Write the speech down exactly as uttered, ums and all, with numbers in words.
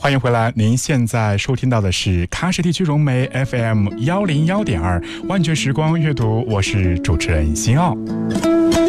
欢迎回来，您现在收听到的是喀什地区融媒 F M 幺零幺点二万卷时光阅读，我是主持人辛奥。